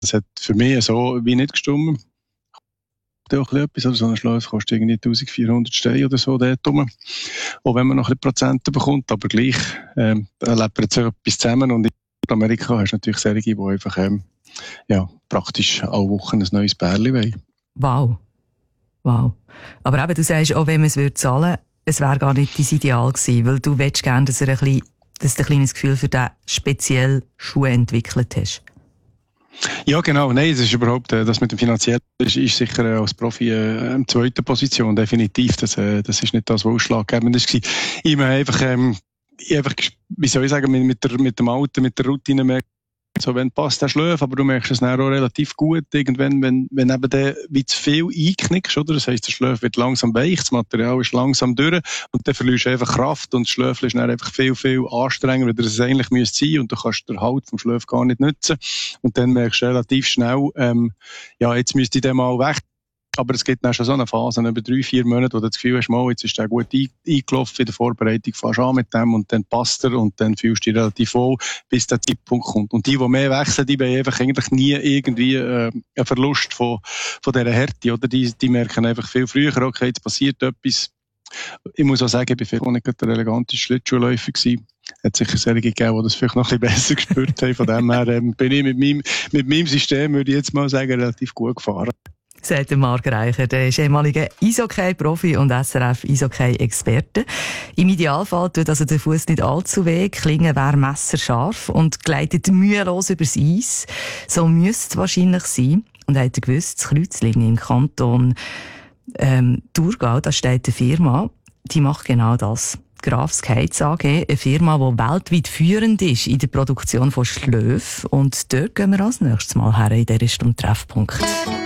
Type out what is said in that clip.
Das hat für mich so wie nicht gestimmt. Auch etwas, oder so ein Schläfer kostet irgendwie 1400 Steine oder so dort rum. Auch wenn man noch ein bisschen Prozente bekommt, aber gleich, da lebt so etwas zusammen. Und in Amerika hast du natürlich solche, die einfach, praktisch alle Wochen ein neues Bärli wollen. Wow. Aber eben, du sagst, auch wenn man es zahlen würde, es wäre gar nicht dein Ideal gewesen, weil du willst gerne, dass du ein kleines Gefühl für diesen speziellen Schuh entwickelt hast. Ja, genau. Nein, das ist überhaupt, das mit dem Finanziellen ist sicher als Profi in zweiter Position, definitiv. Das ist nicht das, was ausschlaggebend ist. Ich habe einfach, wie soll ich sagen, mit dem Alter, mit der Routine merke, so, wenn passt, der schläft, aber du merkst es dann auch relativ gut, irgendwann, wenn eben der wie zu viel einknickst, oder? Das heisst, der Schläfer wird langsam weich, das Material ist langsam durch und dann verlierst du einfach Kraft und das Schläfchen ist dann einfach viel, viel anstrengender, als es eigentlich müsste sein und du kannst den Halt vom Schläfer gar nicht nutzen und dann merkst du relativ schnell, jetzt müsste ich den mal weg. Aber es gibt dann schon so eine Phase, über 3-4 Monate, wo du das Gefühl hast, jetzt ist der gut eingelaufen in der Vorbereitung, fährst an mit dem und dann passt er und dann fühlst du dich relativ wohl, bis der Zeitpunkt kommt. Und die mehr wechseln, die haben einfach eigentlich nie irgendwie einen Verlust von dieser Härte, oder? Die merken einfach viel früher, okay, jetzt passiert etwas. Ich muss auch sagen, ich war nicht der eleganteste Schlittschuhläufer gewesen. Es hat sicher solche gegeben, die das vielleicht noch ein bisschen besser gespürt haben. Von dem her bin ich mit meinem System, würde ich jetzt mal sagen, relativ gut gefahren. Sagt Marc Reicher, der ist ehemaliger Eishockey-Profi und SRF-Eishockey-Experte. Im Idealfall tut also der Fuß nicht allzu weh, die Klinge wäre messerscharf und gleitet mühelos übers Eis. So müsste es wahrscheinlich sein. Und hat er gewusst, das Kreuzlingen im Kanton Thurgau, da steht eine Firma, die macht genau das. Graf Skates AG, eine Firma, die weltweit führend ist in der Produktion von Schläfen. Und dort gehen wir als nächstes Mal her in dieser Stunde Treffpunkt.